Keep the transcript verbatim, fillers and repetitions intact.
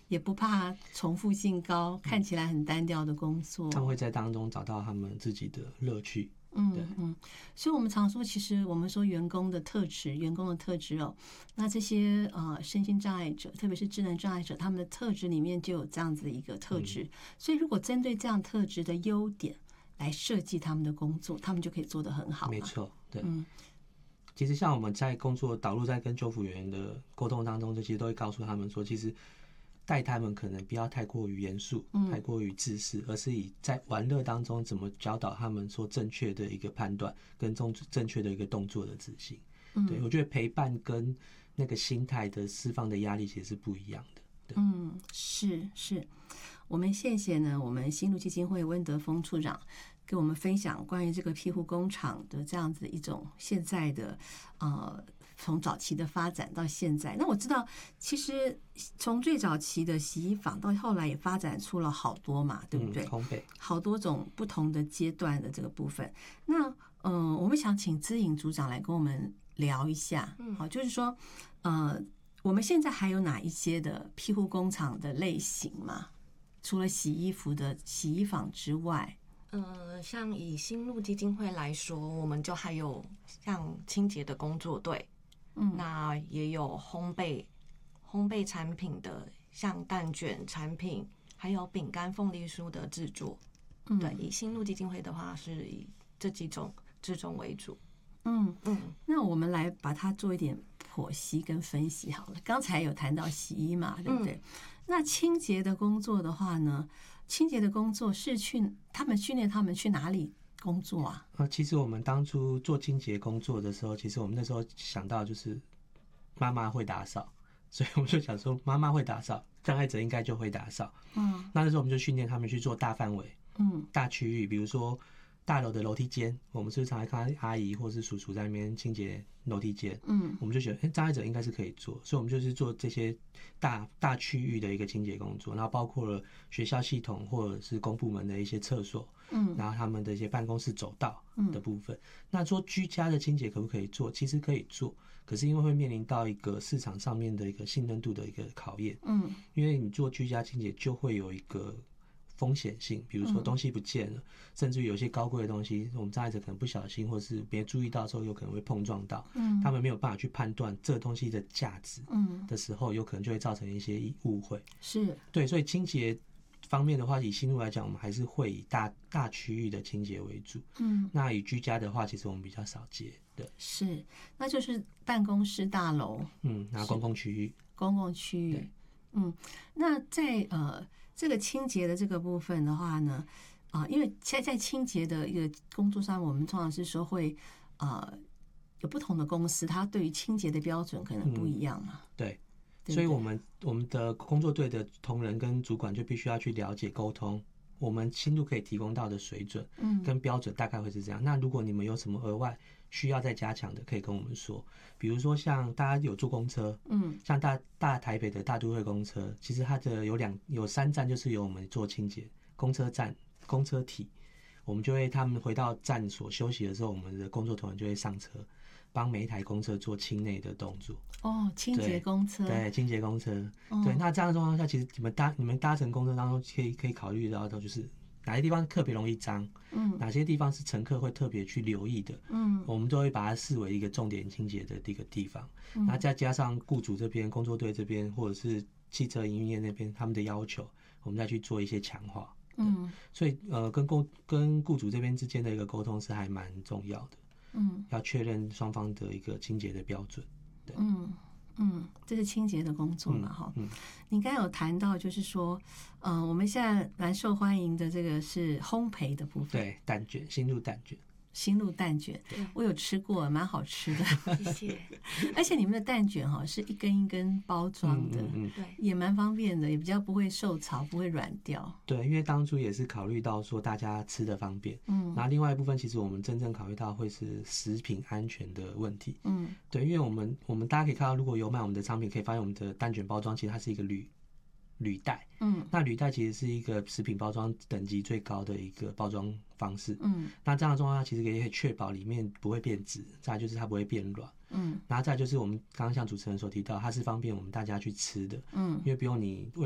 也不怕重复性高，看起来很单调的工作， 他们会在当中找到他们自己的乐趣。 嗯嗯，所以我们常说，其实我们说员工的特质，员工的特质哦，那这些呃身心障碍者，特别是智能障碍者，他们的特质里面就有这样子的一个特质。嗯、所以如果针对这样特质的优点来设计他们的工作，他们就可以做得很好。 没错，对。 嗯， 其实像我们在工作导入在跟救辅员的沟通当中，这些都会告诉他们说，其实带他们可能不要太过于严肃，太过于自私，而是以在玩乐当中怎么教导他们说正确的一个判断跟正正确的一个动作的执行。对，我觉得陪伴跟那个心态的释放的压力其实是不一样的。 嗯，是是，我们谢谢呢，我们新路基金会温德峰处长跟我们分享关于这个庇护工厂的这样子一种现在的呃，从早期的发展到现在。那我知道，其实从最早期的洗衣坊到后来也发展出了好多嘛，对不对？ 烘焙， 好多种不同的阶段的这个部分。那嗯、呃，我们想请资颖组长来跟我们聊一下，好，就是说呃。我们现在还有哪一些的庇护工厂的类型吗？除了洗衣服的洗衣坊之外， 呃，像以新路基金会来说，我们就还有像清洁的工作队，嗯，那也有烘焙烘焙产品的，像蛋卷产品，还有饼干、凤梨酥的制作。嗯，对，以新路基金会的话，是以这几种之中为主。 嗯嗯，那我们来把它做一点剖析跟分析好了。刚才有谈到洗衣嘛，对不对？嗯、那清洁的工作的话呢，清洁的工作是去他们训练他们去哪里工作啊？ 啊，其实我们当初做清洁工作的时候，其实我们那时候想到就是妈妈会打扫，所以我们就想说妈妈会打扫，障碍者应该就会打扫。嗯，那那时候我们就训练他们去做大范围、嗯大区域，比如说。大楼的楼梯间，我们是不是常常看到阿姨或是叔叔在那边清洁楼梯间？嗯，我们就觉得，哎、欸，障碍者应该是可以做，所以我们就是做这些大大区域的一个清洁工作，然后包括了学校系统或者是公部门的一些厕所，嗯，然后他们的一些办公室走道的部分。嗯、那说居家的清洁可不可以做？其实可以做，可是因为会面临到一个市场上面的一个信任度的一个考验，嗯，因为你做居家清洁就会有一个。风险性，比如说东西不见了，嗯、甚至于有些高贵的东西，我们障碍者可能不小心，或是别注意到之后，有可能会碰撞到，嗯，他们没有办法去判断这个东西的价值，嗯，的时候，有可能就会造成一些误会。 是， 对，所以清洁方面的话，以新路来讲，我们还是会以大大区域的清洁为主，嗯，那以居家的话，其实我们比较少接，对， 是，那就是办公室大楼， 嗯，那公共区域， 公共区域。嗯，那在呃这个清洁的这个部分的话呢，啊、呃，因为现在在清洁的一个工作上，我们通常是说会呃有不同的公司，它对于清洁的标准可能不一样嘛。 嗯、对，对对，所以我们我们的工作队的同仁跟主管就必须要去了解沟通，我们新路可以提供到的水准，嗯，跟标准大概会是这样。嗯、那如果你们有什么额外需要再加强的，可以跟我们说。比如说像大家有坐公车，嗯，像大大台北的大都会公车，其实它的有两有三站就是由我们做清洁，公车站、公车体，我们就会他们回到站所休息的时候，我们的工作同仁就会上车，帮每一台公车做清内的动作。 哦，清洁公车， 对，对清洁公车，哦、对。那这样的状况下，其实你们搭你们搭乘公车当中，可以可以考虑到的就是。哪些地方特别容易脏？嗯，哪些地方是乘客会特别去留意的？嗯，我们都会把它视为一个重点清洁的一个地方。嗯，那再加上雇主这边、工作队这边，或者是汽车营运业那边他们的要求，我们再去做一些强化。嗯，所以呃，跟工跟雇主这边之间的一个沟通是还蛮重要的。嗯，要确认双方的一个清洁的标准。对， 嗯。嗯，这是清洁的工作嘛，哈、嗯。嗯、你刚才有谈到，就是说，嗯、呃，我们现在蛮受欢迎的这个是烘焙的部分， 对，蛋卷，新路蛋卷。 新路蛋卷，我有吃过，蛮好吃的。 谢谢。 而且你们的蛋卷哈是一根一根包装的，嗯嗯嗯，也蛮方便的，也比较不会受潮，不会软掉。 对，因为当初也是考虑到说大家吃的方便，嗯，然后另外一部分其实我们真正考虑到会是食品安全的问题，嗯，对，因为我们我们大家可以看到，如果有买我们的商品，可以发现我们的蛋卷包装其实它是一个铝。铝袋，嗯，那铝袋其实是一个食品包装等级最高的一个包装方式，嗯，那这样的状况下，其实也可以确保里面不会变质，再来就是它不会变软，嗯，然后再来就是我们刚刚像主持人所提到，它是方便我们大家去吃的，嗯，因为不用你。